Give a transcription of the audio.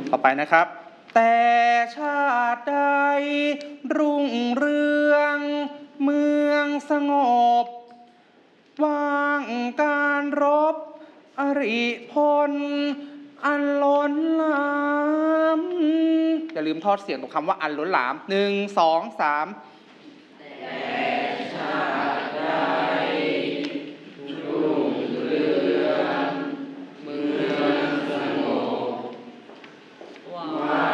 ต่อไปนะครับแต่ชาติใดรุ่งเรืองเมืองสงบว่างการรบอริพลอันล้นหลามอย่าลืมทอดเสียงตรงคำว่าอันล้นหลาม1 2 3